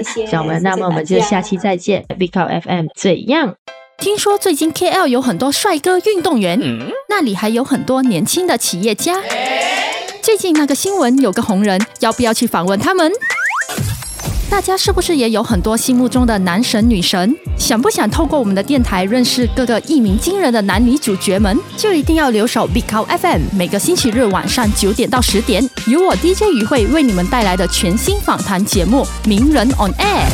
小们，那么我们就下期再见。Big Cow FM 怎样？ 听说最近 KL 有很多帅哥运动员，那里还有很多年轻的企业家。最近那个新闻有个红人，要不要去访问他们？大家是不是也有很多心目中的男神女神？想不想透过我们的电台认识各个一鸣惊人的男女主角们？就一定要留守 Big Cow FM， 每个星期日晚上9点到10点，由我 DJ 于慧为你们带来的全新访谈节目《名人 on Air》。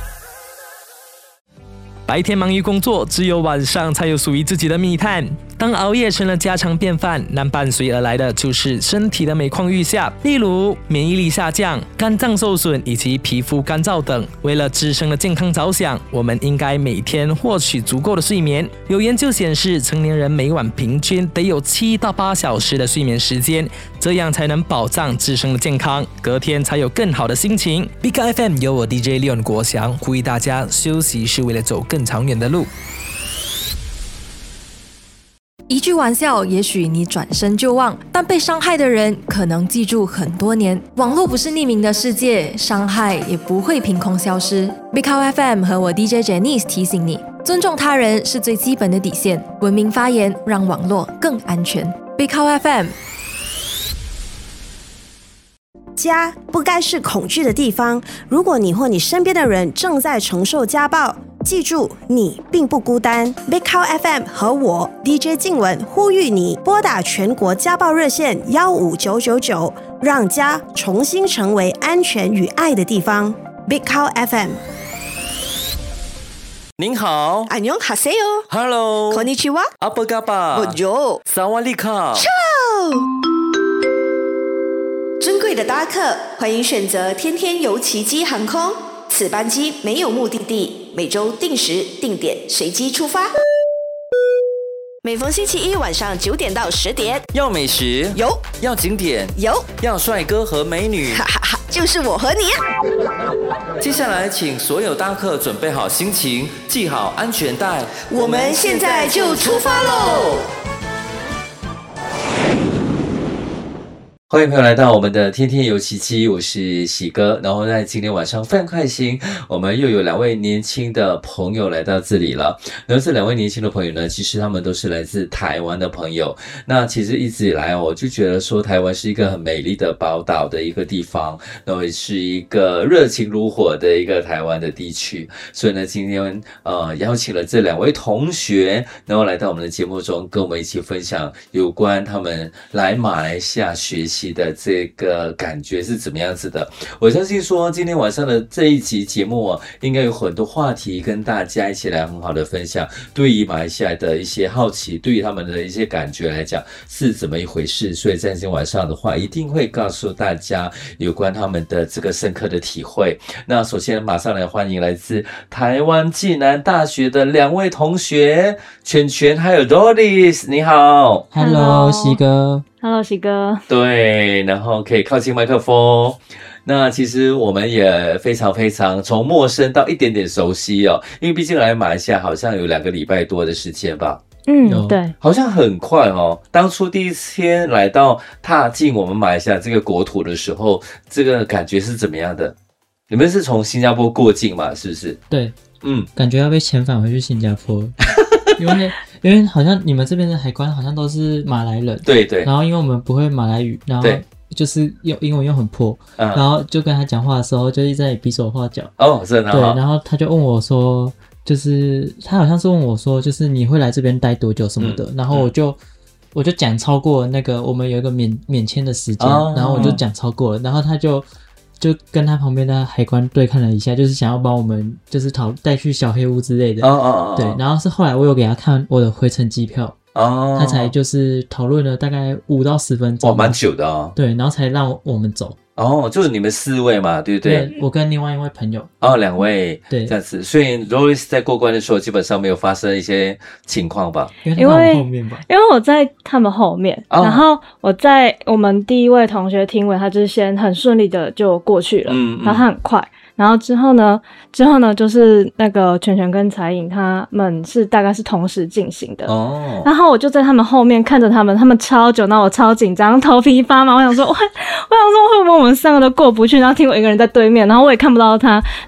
白天忙于工作，只有晚上才有属于自己的密探。当熬夜成了家常便饭，那伴随而来的就是身体的每况愈下，例如免疫力下降、肝脏受损以及皮肤干燥等。为了自身的健康着想，我们应该每天获取足够的睡眠。有研究显示，成年人每晚平均得有7到8小时的睡眠时间，这样才能保障自身的健康，隔天才有更好的心情。Big FM 由我 DJ Leon 国祥呼吁大家，休息是为了走更长远的路。 一句玩笑，也许你转身就忘，但被伤害的人可能记住很多年。网络不是匿名的世界，伤害也不会凭空消失。Big Cow FM 和我 DJ Janice 提醒你，尊重他人是最基本的底线，文明发言，让网络更安全。Big Cow FM。 家不该是恐惧的地方。如果你或你身边的人正在承受家暴，记住，你并不孤单。Big Cow FM 和我 DJ 静文呼吁你拨打全国家暴热线15999，让家重新成为安全与爱的地方。Big Cow FM。 您好， 안녕하세요。 Hello， konnichiwa， apa kabar， Bonjour， Sawadee-ka。 尊贵的搭客，欢迎选择天天游奇迹航空。此班机没有目的地，每周定时定点随机出发。每逢星期一晚上9点到10点， 要美食有， 要景点有， 要帅哥和美女， 哈哈哈，就是我和你啊！ 接下来，请所有搭客准备好心情，系好安全带， 我们现在就出发喽！ 欢迎朋友来到我们的天天游奇迹，我是喜哥。然后在今天晚上非常开心，我们又有2位年轻的朋友来到这里了。然后这2位年轻的朋友呢，其实他们都是来自台湾的朋友。那其实一直以来我就觉得说台湾是一个很美丽的宝岛的一个地方，然后也是一个热情如火的一个台湾的地区。所以呢，今天邀请了这2位同学，然后来到我们的节目中，跟我们一起分享有关他们来马来西亚学习的这个感觉是怎么样子的。我相信说今天晚上的这一集节目应该有很多话题跟大家一起来很好的分享，对于马来西亚的一些好奇，对于他们的一些感觉来讲是怎么一回事。所以在今天晚上的话，一定会告诉大家有关他们的这个深刻的体会。那首先马上来欢迎来自台湾暨南大学的2位同学，全全还有 Doris， 你好。 Hello 喜哥。 Hello， 喜哥。 对，然后可以靠近麦克风。那其实我们也非常非常从陌生到一点点熟悉哦，因为毕竟来马来西亚好像有2个礼拜多的时间吧。 对， 好像很快哦。当初第一天来到踏进我们马来西亚这个国土的时候，这个感觉是怎么样的？你们是从新加坡过境嘛？是不是？ 对，感觉要被遣返回去新加坡。因为好像你们这边的海关好像都是马来人， 对对， 然后因为我们不会马来语，然后就是用英文用很破，然后就跟他讲话的时候就一直在比手画脚。哦，真的。对，然后他就问我说，就是他好像是问我说，就是你会来这边待多久什么的，然后我就讲超过那个我们有一个免签的时间，然后我就讲超过了，然后他就跟他旁边的海关对看了一下，就是想要帮我们就是带去小黑屋之类的。对，然后是后来我有给他看我的回程机票，他才就是讨论了大概5到10分钟。 蛮久的哦。对， 然后才让我们走。 就是你们4位嘛，对不对？ 对，我跟另外一位朋友。 2位。对，这样子。所以 Doris 在过关的时候基本上没有发生一些情况吧？ 因为他们后面吧。 因为我在他们后面，然后我们第一位同学听闻，他就是先很顺利的就过去了，然后他很快。然后之后呢，就是那个全全跟彩颖他们大概是同时进行的。然后我就在他们后面看着他们超久，那我超紧张，头皮发麻。我想说会不会我们3个都过不去？然后听我一个人在对面，然后我也看不到他。